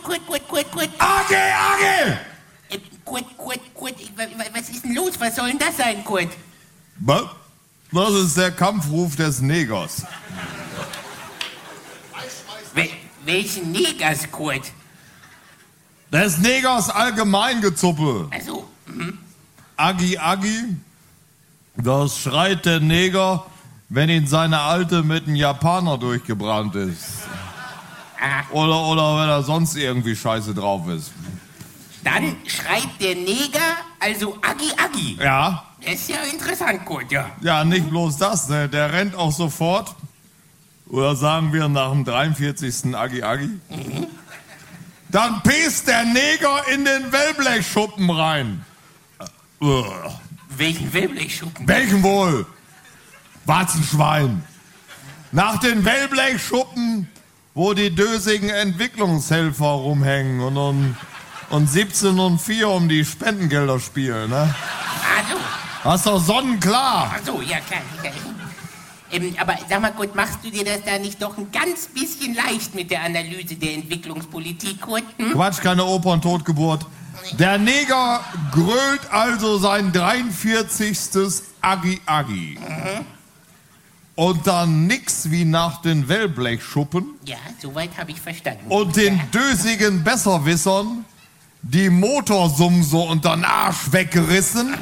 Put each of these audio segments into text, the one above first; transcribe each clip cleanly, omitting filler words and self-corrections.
Kurt. Agi! Kurt, was ist denn los? Was soll denn das sein, Kurt? Was? Das ist der Kampfruf des Negers. Welchen Negers, Kurt? Des Negers Allgemeingezuppe. Also, Agi, das schreit der Neger, wenn ihn seine Alte mit einem Japaner durchgebrannt ist. Oder wenn er sonst irgendwie scheiße drauf ist. Dann schreit der Neger, also Agi. Ja. Das ist ja interessant, Kurt, ja. Ja, nicht bloß das, ne? Der rennt auch sofort. Oder sagen wir nach dem 43. Agi. Dann pisst der Neger in den Wellblechschuppen rein. Welchen Wellblechschuppen? Welchen wohl? Warzenschwein. Nach den Wellblechschuppen, wo die dösigen Entwicklungshelfer rumhängen und 17 und 4 um die Spendengelder spielen, ne? Also. Das ist doch sonnenklar. Ach so, ja klar. Aber sag mal, Kurt, machst du dir das da nicht doch ein ganz bisschen leicht mit der Analyse der Entwicklungspolitik, Kurt? Quatsch, keine Operntotgeburt. Der Neger grölt also sein 43. Agi. Und dann nix wie nach den Wellblechschuppen. Ja, soweit habe ich verstanden. Und den dösigen Besserwissern die Motorsumse unter den Arsch weggerissen.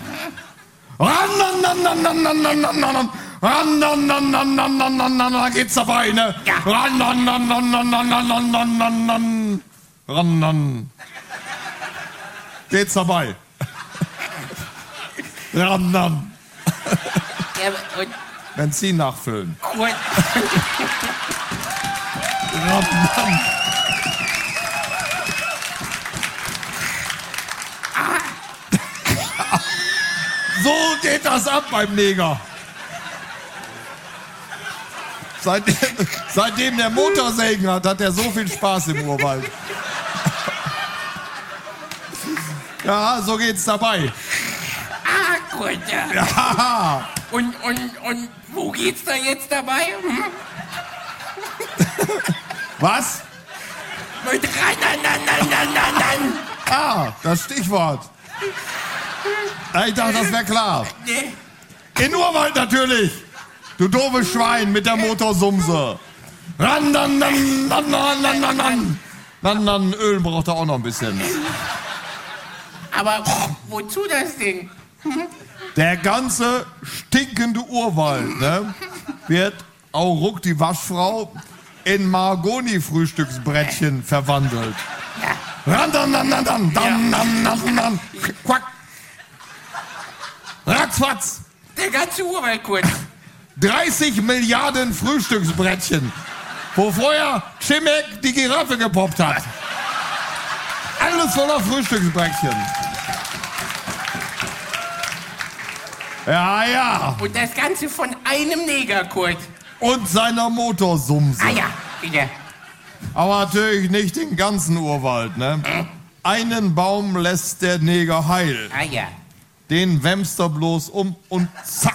Da geht's dabei, ne? Ja. Geht's dabei. Ja, und Benzin nachfüllen. Kurt, So geht das ab beim Neger. Seitdem der Motorsägen hat er so viel Spaß im Urwald. Ja, so geht's dabei. Kurt, ja. Ja. Und wo geht's da jetzt dabei? Was? Mit ran. Das Stichwort. Ich dachte, das wäre klar. Nee. In Urwald natürlich. Du doofes Schwein mit der Motorsumse. Ran. Öl braucht er auch noch ein bisschen. Aber wozu das denn? Der ganze stinkende Urwald, ne, wird auch ruck die Waschfrau in Mahagoni-Frühstücksbrettchen verwandelt. Ran. Quack. Ratzfatz. Der ganze Urwald, Kurt. 30 Milliarden Frühstücksbrettchen, wo vorher Chimek die Giraffe gepoppt hat. Alles voller Frühstücksbrettchen. Ja. Und das Ganze von einem Neger, Kurt. Und seiner Motorsumse. Ja, wieder. Aber natürlich nicht den ganzen Urwald, ne? Einen Baum lässt der Neger heil. Ja. Den wämst er bloß um und zack.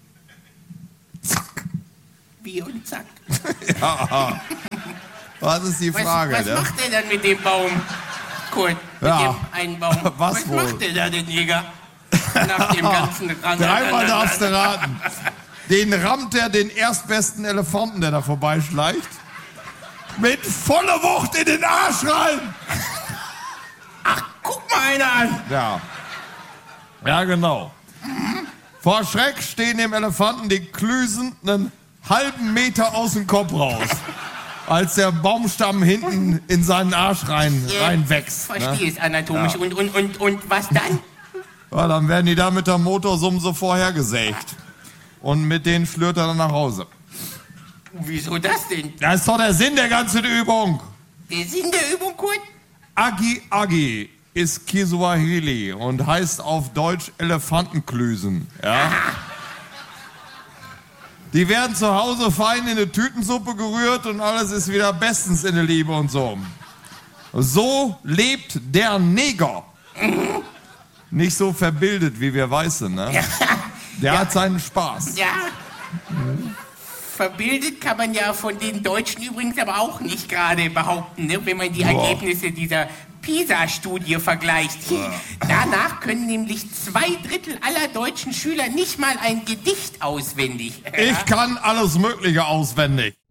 Wie und zack. Ja. Was ist die Frage, was ne? macht er dann mit dem Baum, Kurt? Mit dem einen Baum. Was wohl? Macht er da, der Jäger? Nach dem ganzen Rand. Dreimal darfst du raten. Den rammt er den erstbesten Elefanten, der da vorbeischleicht, mit voller Wucht in den Arsch rein. Ach, guck mal einer an. Ja, genau. Vor Schreck stehen dem Elefanten die Klüsen einen halben Meter aus dem Kopf raus, als der Baumstamm hinten in seinen Arsch reinwächst. Verstehe es anatomisch. Ja. Und was dann? Ja, dann werden die da mit der Motorsumse vorhergesägt. Und mit denen schlürt er dann nach Hause. Wieso das denn? Das ist doch der Sinn der ganzen Übung. Der Sinn der Übung, Kurt? Agi ist Kiswahili und heißt auf Deutsch Elefantenklüsen. Ja? Die werden zu Hause fein in eine Tütensuppe gerührt und alles ist wieder bestens in der Liebe und so. So lebt der Neger. Nicht so verbildet wie wir Weiße, ne? Der hat seinen Spaß. Ja. Verbildet kann man ja von den Deutschen übrigens aber auch nicht gerade behaupten, ne? Wenn man die Ergebnisse dieser PISA-Studie vergleicht. Danach können nämlich 2/3 aller deutschen Schüler nicht mal ein Gedicht auswendig. Ich kann alles Mögliche auswendig.